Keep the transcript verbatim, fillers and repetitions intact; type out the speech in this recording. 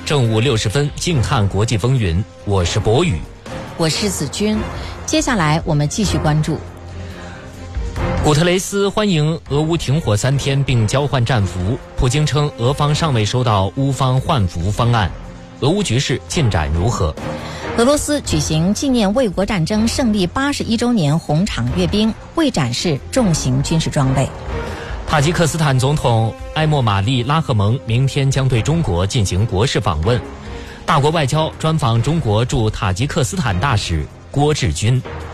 正午六十分，静看国际风云。我是博宇， 我是子君。接下来我们继续关注。 古特雷斯欢迎俄乌停火三天并交换战俘，普京称俄方尚未收到乌方换俘方案。俄乌局势进展如何？ 俄罗斯举行纪念卫国战争胜利八十一周年红场阅兵，未展示重型军事装备。 塔吉克斯坦总统埃莫马利拉赫蒙明天将对中国进行国事访问。大国外交专访中国驻塔吉克斯坦大使郭志军。